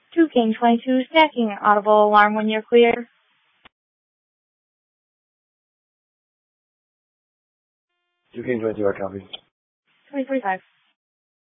2 King 22 stacking. Audible alarm when you're clear. 2 King 22, I copy. 2045.